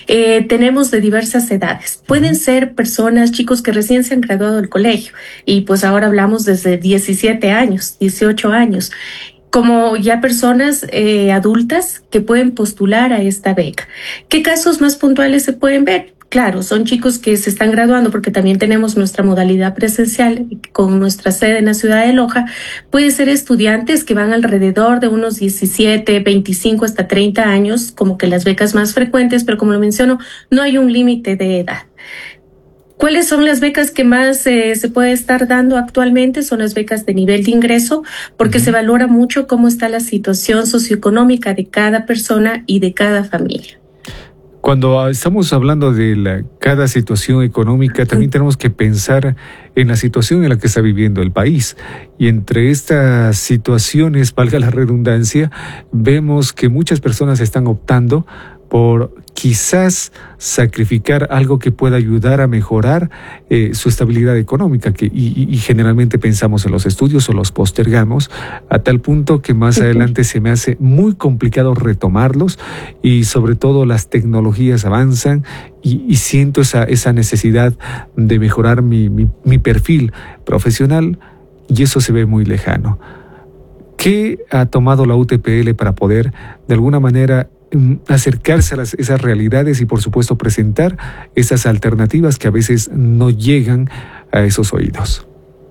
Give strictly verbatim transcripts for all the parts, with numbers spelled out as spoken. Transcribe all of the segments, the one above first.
Eh, tenemos de diversas edades. Pueden ser personas, chicos que recién se han graduado del colegio y pues ahora hablamos desde diecisiete años, dieciocho años, como ya personas eh, adultas que pueden postular a esta beca. ¿Qué casos más puntuales se pueden ver? Claro, son chicos que se están graduando porque también tenemos nuestra modalidad presencial con nuestra sede en la ciudad de Loja. Puede ser estudiantes que van alrededor de unos diecisiete, veinticinco hasta treinta años, como que las becas más frecuentes, pero como lo menciono, no hay un límite de edad. ¿Cuáles son las becas que más eh, se puede estar dando actualmente? Son las becas de nivel de ingreso, porque uh-huh. se valora mucho cómo está la situación socioeconómica de cada persona y de cada familia. Cuando estamos hablando de la, cada situación económica, también tenemos que pensar en la situación en la que está viviendo el país. Y entre estas situaciones, valga la redundancia, vemos que muchas personas están optando por quizás sacrificar algo que pueda ayudar a mejorar eh, su estabilidad económica, que, y, y generalmente pensamos en los estudios o los postergamos, a tal punto que más adelante se me hace muy complicado retomarlos, y sobre todo las tecnologías avanzan y, y siento esa, esa necesidad de mejorar mi, mi, mi perfil profesional, y eso se ve muy lejano. ¿Qué ha tomado la U T P L para poder, de alguna manera, acercarse a las, esas realidades y por supuesto presentar esas alternativas que a veces no llegan a esos oídos?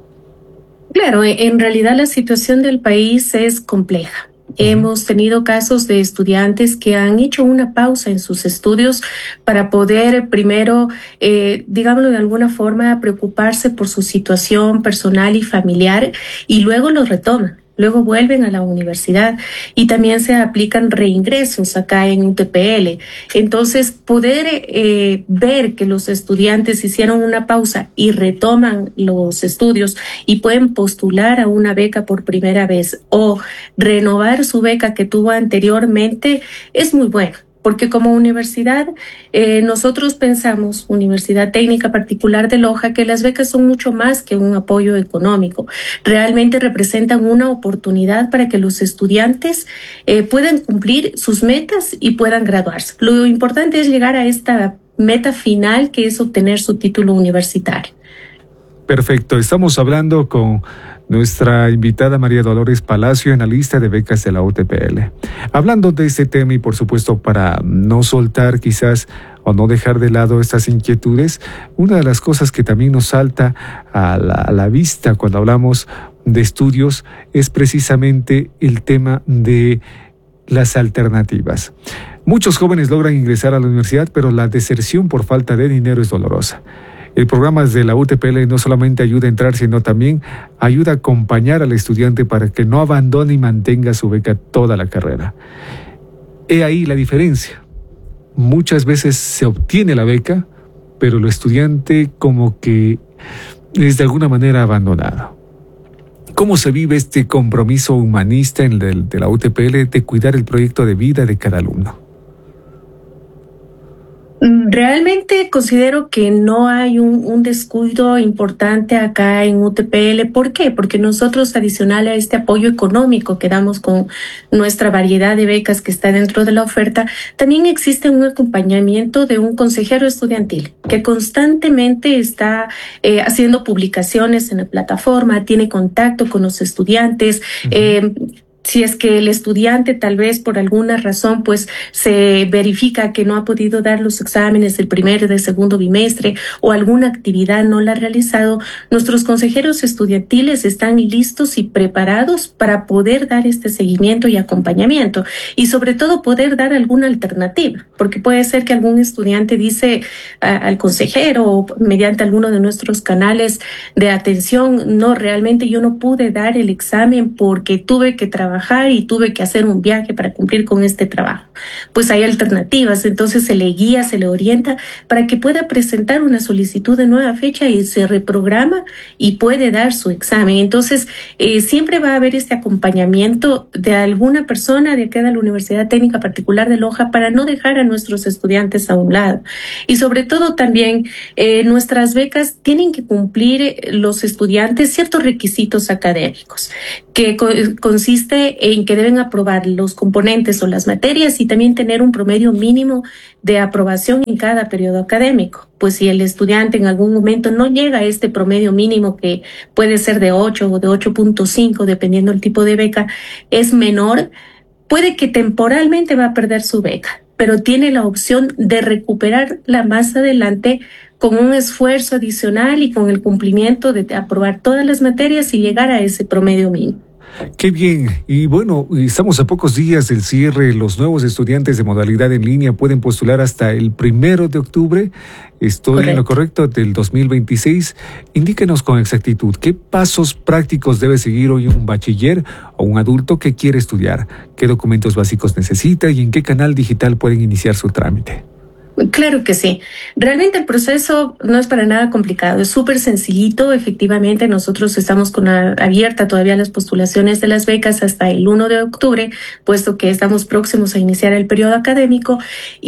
Claro, en realidad la situación del país es compleja. Uh-huh. Hemos tenido casos de estudiantes que han hecho una pausa en sus estudios para poder primero, eh, digámoslo de alguna forma, preocuparse por su situación personal y familiar, y luego lo retoman. Luego vuelven a la universidad y también se aplican reingresos acá en U T P L. Entonces, poder eh, ver que los estudiantes hicieron una pausa y retoman los estudios y pueden postular a una beca por primera vez o renovar su beca que tuvo anteriormente es muy bueno. Porque como universidad, eh, nosotros pensamos, Universidad Técnica Particular de Loja, que las becas son mucho más que un apoyo económico. Realmente representan una oportunidad para que los estudiantes eh, puedan cumplir sus metas y puedan graduarse. Lo importante es llegar a esta meta final, que es obtener su título universitario. Perfecto. Estamos hablando con nuestra invitada María Dolores Palacio, analista de becas de la U T P L. Hablando de este tema y por supuesto para no soltar quizás o no dejar de lado estas inquietudes, una de las cosas que también nos salta a la, a la vista cuando hablamos de estudios es precisamente el tema de las alternativas. Muchos jóvenes logran ingresar a la universidad, pero la deserción por falta de dinero es dolorosa. El programa de la U T P L no solamente ayuda a entrar, sino también ayuda a acompañar al estudiante para que no abandone y mantenga su beca toda la carrera. He ahí la diferencia. Muchas veces se obtiene la beca, pero el estudiante como que es de alguna manera abandonado. ¿Cómo se vive este compromiso humanista en el de la U T P L de cuidar el proyecto de vida de cada alumno? Realmente considero que no hay un, un descuido importante acá en U T P L. ¿Por qué? Porque nosotros, adicional a este apoyo económico que damos con nuestra variedad de becas que está dentro de la oferta, también existe un acompañamiento de un consejero estudiantil que constantemente está eh, haciendo publicaciones en la plataforma, tiene contacto con los estudiantes. Uh-huh. eh, Si es que el estudiante tal vez por alguna razón pues se verifica que no ha podido dar los exámenes del primer y del segundo bimestre o alguna actividad no la ha realizado, nuestros consejeros estudiantiles están listos y preparados para poder dar este seguimiento y acompañamiento y sobre todo poder dar alguna alternativa, porque puede ser que algún estudiante dice a, al consejero o mediante alguno de nuestros canales de atención, no, realmente yo no pude dar el examen porque tuve que trabajar y tuve que hacer un viaje para cumplir con este trabajo. Pues hay alternativas, entonces se le guía, se le orienta para que pueda presentar una solicitud de nueva fecha y se reprograma y puede dar su examen. Entonces, eh, siempre va a haber este acompañamiento de alguna persona de acá de la Universidad Técnica Particular de Loja para no dejar a nuestros estudiantes a un lado. Y sobre todo también, eh, nuestras becas tienen que cumplir los estudiantes ciertos requisitos académicos. que co- consiste en que deben aprobar los componentes o las materias y también tener un promedio mínimo de aprobación en cada periodo académico. Pues si el estudiante en algún momento no llega a este promedio mínimo, que puede ser de ocho o de ocho punto cinco, dependiendo del tipo de beca, es menor, puede que temporalmente va a perder su beca, pero tiene la opción de recuperarla más adelante con un esfuerzo adicional y con el cumplimiento de aprobar todas las materias y llegar a ese promedio mínimo. Qué bien. Y bueno, estamos a pocos días del cierre. Los nuevos estudiantes de modalidad en línea pueden postular hasta el primero de octubre. Estoy correcto. En lo correcto, del dos mil veintiséis. Indíquenos con exactitud qué pasos prácticos debe seguir hoy un bachiller o un adulto que quiere estudiar, qué documentos básicos necesita y en qué canal digital pueden iniciar su trámite. Claro que sí. Realmente el proceso no es para nada complicado, es súper sencillito. Efectivamente, nosotros estamos con a, abierta todavía las postulaciones de las becas hasta el primero de octubre, puesto que estamos próximos a iniciar el periodo académico,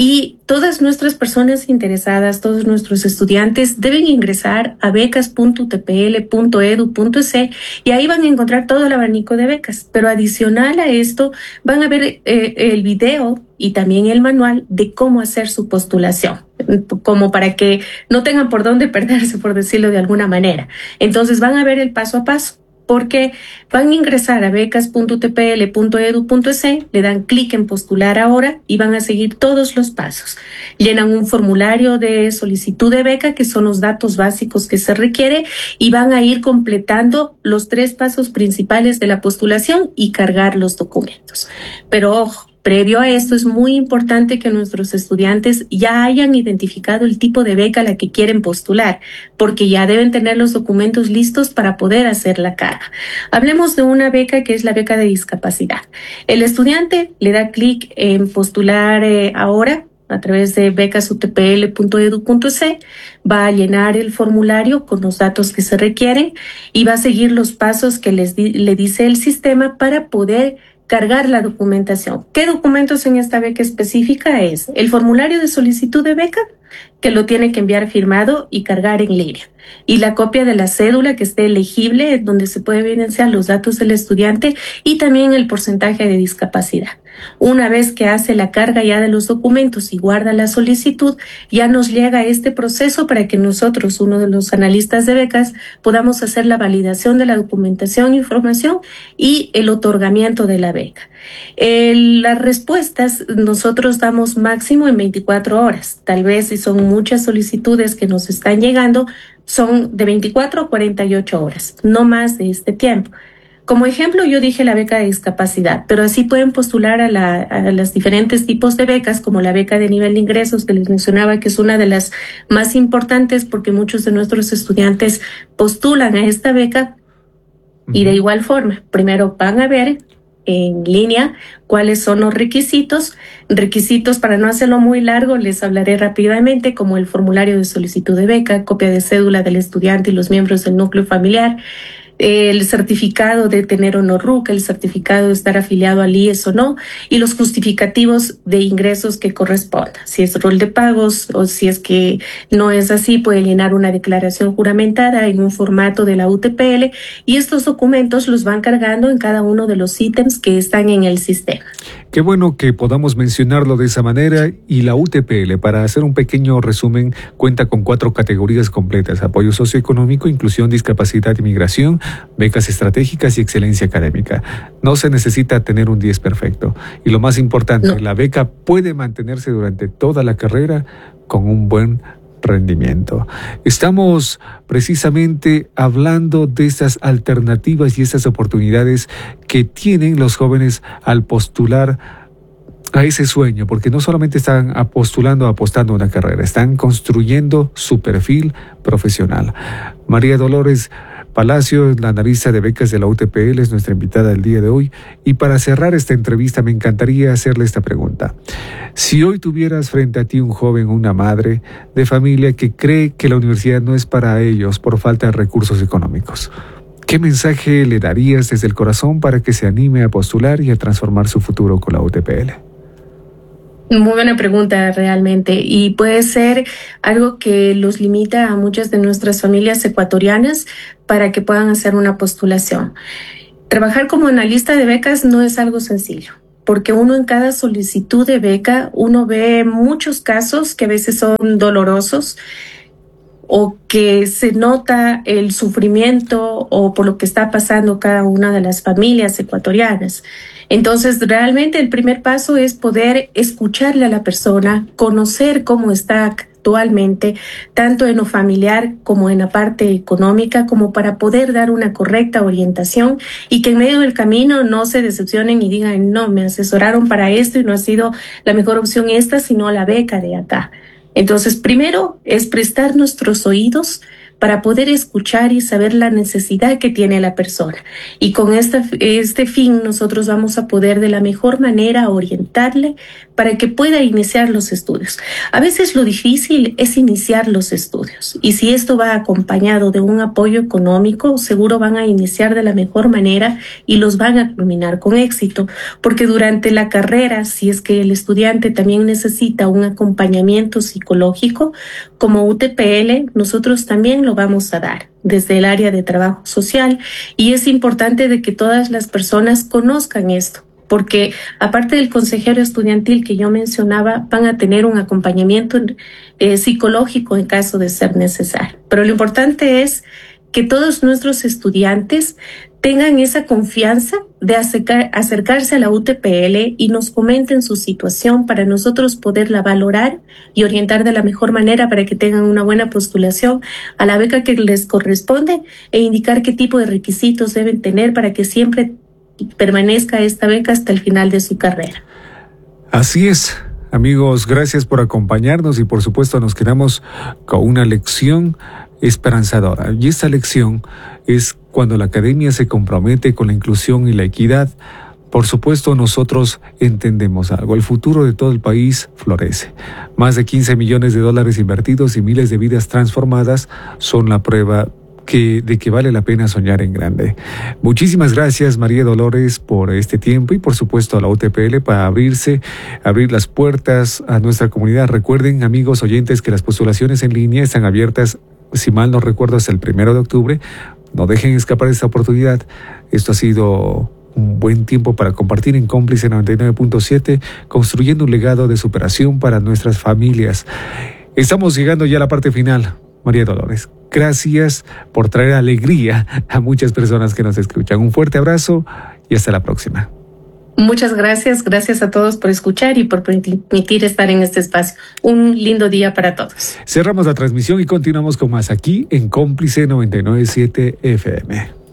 y todas nuestras personas interesadas, todos nuestros estudiantes deben ingresar a becas punto u t p l punto e d u punto e c y ahí van a encontrar todo el abanico de becas. Pero adicional a esto van a ver eh, el video y también el manual de cómo hacer su postulación, como para que no tengan por dónde perderse, por decirlo de alguna manera. Entonces van a ver el paso a paso, porque van a ingresar a becas punto u t p l punto e d u punto e c, le dan clic en postular ahora y van a seguir todos los pasos. Llenan un formulario de solicitud de beca, que son los datos básicos que se requiere, y van a ir completando los tres pasos principales de la postulación y cargar los documentos. Pero ojo, previo a esto es muy importante que nuestros estudiantes ya hayan identificado el tipo de beca a la que quieren postular, porque ya deben tener los documentos listos para poder hacer la carga. Hablemos de una beca que es la beca de discapacidad. El estudiante le da clic en postular eh, ahora a través de becas u t p l punto e d u punto e c, va a llenar el formulario con los datos que se requieren y va a seguir los pasos que les di- le dice el sistema para poder cargar la documentación. ¿Qué documentos en esta beca específica es? El formulario de solicitud de beca, que lo tiene que enviar firmado y cargar en línea, y la copia de la cédula que esté elegible, donde se puede evidenciar los datos del estudiante y también el porcentaje de discapacidad. Una vez que hace la carga ya de los documentos y guarda la solicitud, ya nos llega este proceso para que nosotros, uno de los analistas de becas, podamos hacer la validación de la documentación, información y el otorgamiento de la beca. Eh, las respuestas nosotros damos máximo en veinticuatro horas. Tal vez si son muchas solicitudes que nos están llegando, son de veinticuatro a cuarenta y ocho horas, no más de este tiempo. Como ejemplo, yo dije la beca de discapacidad, pero así pueden postular a, la, a los diferentes tipos de becas, como la beca de nivel de ingresos que les mencionaba, que es una de las más importantes porque muchos de nuestros estudiantes postulan a esta beca. Y de igual forma, primero van a ver en línea cuáles son los requisitos. Requisitos, para no hacerlo muy largo, les hablaré rápidamente, como el formulario de solicitud de beca, copia de cédula del estudiante y los miembros del núcleo familiar, el certificado de tener o no R U C, el certificado de estar afiliado al I E S o no, y los justificativos de ingresos que correspondan. Si es rol de pagos o si es que no es así, puede llenar una declaración juramentada en un formato de la U T P L, y estos documentos los van cargando en cada uno de los ítems que están en el sistema. Qué bueno que podamos mencionarlo de esa manera. Y la U T P L, para hacer un pequeño resumen, cuenta con cuatro categorías completas: apoyo socioeconómico, inclusión, discapacidad y migración, becas estratégicas y excelencia académica. No se necesita tener un diez perfecto. Y lo más importante, no. La beca puede mantenerse durante toda la carrera con un buen rendimiento. Estamos precisamente hablando de estas alternativas y estas oportunidades que tienen los jóvenes al postular a ese sueño, porque no solamente están postulando, apostando a una carrera, están construyendo su perfil profesional. María Dolores Palacio, la analista de becas de la U T P L, es nuestra invitada del día de hoy. Y para cerrar esta entrevista, me encantaría hacerle esta pregunta. Si hoy tuvieras frente a ti un joven o una madre de familia que cree que la universidad no es para ellos por falta de recursos económicos, ¿qué mensaje le darías desde el corazón para que se anime a postular y a transformar su futuro con la U T P L? Muy buena pregunta realmente, y puede ser algo que los limita a muchas de nuestras familias ecuatorianas para que puedan hacer una postulación. Trabajar como analista de becas no es algo sencillo, porque uno en cada solicitud de beca, uno ve muchos casos que a veces son dolorosos o que se nota el sufrimiento o por lo que está pasando cada una de las familias ecuatorianas. Entonces, realmente el primer paso es poder escucharle a la persona, conocer cómo está actualmente, tanto en lo familiar como en la parte económica, como para poder dar una correcta orientación y que en medio del camino no se decepcionen y digan, no, me asesoraron para esto y no ha sido la mejor opción esta, sino la beca de acá. Entonces, primero es prestar nuestros oídos para poder escuchar y saber la necesidad que tiene la persona. Y con esta, este fin nosotros vamos a poder de la mejor manera orientarle para que pueda iniciar los estudios. A veces lo difícil es iniciar los estudios y si esto va acompañado de un apoyo económico, seguro van a iniciar de la mejor manera y los van a culminar con éxito, porque durante la carrera, si es que el estudiante también necesita un acompañamiento psicológico, como U T P L, nosotros también lo vamos a dar desde el área de trabajo social y es importante de que todas las personas conozcan esto, porque aparte del consejero estudiantil que yo mencionaba, van a tener un acompañamiento eh, psicológico en caso de ser necesario. Pero lo importante es que todos nuestros estudiantes tengan esa confianza de acercar, acercarse a la U T P L y nos comenten su situación para nosotros poderla valorar y orientar de la mejor manera para que tengan una buena postulación a la beca que les corresponde e indicar qué tipo de requisitos deben tener para que siempre permanezca esta beca hasta el final de su carrera. Así es. Amigos, gracias por acompañarnos y por supuesto nos quedamos con una lección esperanzadora. Y esta lección es cuando la academia se compromete con la inclusión y la equidad. Por supuesto, nosotros entendemos algo. El futuro de todo el país florece. Más de quince millones de dólares invertidos y miles de vidas transformadas son la prueba Que, de que vale la pena soñar en grande. Muchísimas gracias, María Dolores, por este tiempo y por supuesto a la U T P L para abrirse, abrir las puertas a nuestra comunidad. Recuerden, amigos oyentes, que las postulaciones en línea están abiertas, si mal no recuerdo, hasta el primero de octubre. No dejen escapar esta oportunidad. Esto ha sido un buen tiempo para compartir en Cómplice noventa y nueve punto siete, construyendo un legado de superación para nuestras familias. Estamos llegando ya a la parte final. María Dolores, gracias por traer alegría a muchas personas que nos escuchan. Un fuerte abrazo y hasta la próxima. Muchas gracias, gracias a todos por escuchar y por permitir estar en este espacio. Un lindo día para todos. Cerramos la transmisión y continuamos con más aquí en Cómplice noventa y nueve punto siete F M.